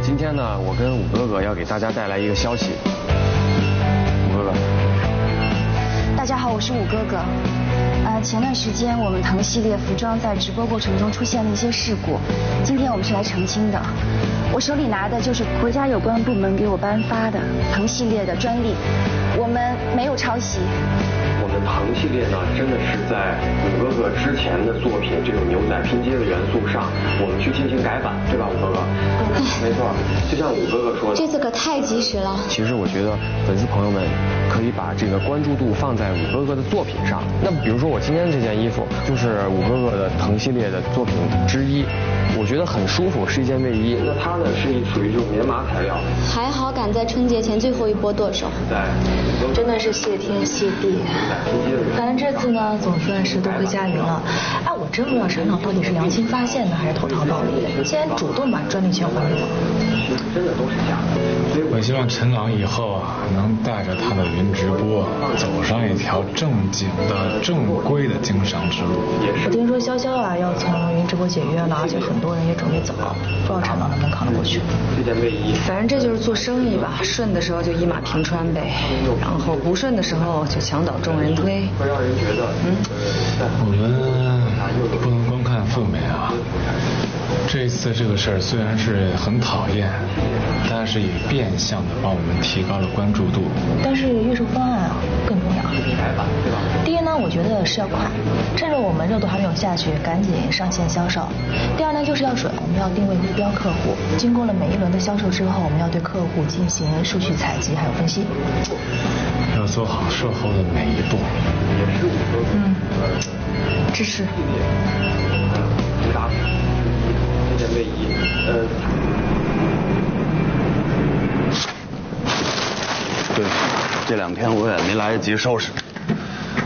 今天呢，我跟武哥哥要给大家带来一个消息。武哥哥， 大家好，我是武哥哥。前段时间我们腾系列服装在直播过程中出现了一些事故，今天我们是来澄清的。我手里拿的就是国家有关部门给我颁发的腾系列的专利，我们没有抄袭。 我们腾系列呢，真的是在武哥哥之前的作品这种牛仔拼接的元素上，我们去进行改版，对吧，武哥哥？没错，就像武哥哥说的， 这次可太及时了。 其实我觉得粉丝朋友们可以把这个关注度放在武哥哥的作品上。那比如说我今天这件衣服就是武哥哥的腾系列的作品之一，我觉得很舒服，是一件卫衣。那它呢是属于这种棉麻材料。 还好赶在春节前最后一波剁手。 真的是谢天谢地。反正这次呢，总算是多亏佳云了。哎，我真不知道厂长到底是良心发现呢，还是投桃报李的，竟然主动把专利权还给我。 真的都是假的。 我希望陈朗以后啊，能带着他的云直播走上一条正经的、正规的经商之路。 我听说潇潇啊要从云直播解约了，而且很多人也准备走了，不知道陈朗能不能扛得过去。 这件卫衣， 反正这就是做生意吧，顺的时候就一马平川呗，然后不顺的时候就墙倒众人推。 会让人觉得， 我们不能光看负面啊。这次这个事儿虽然是很讨厌，但是也变相的帮我们提高了关注度。 但是预售方案啊更重要。第一呢，我觉得是要快，趁着我们热度还没有下去，赶紧上线销售。第二呢，就是要准，我们要定位目标客户。经过了每一轮的销售之后，我们要对客户进行数据采集还有分析。 要做好售后的每一步。 支持。 回答这件卫衣， 对，这2天我也没来得及收拾。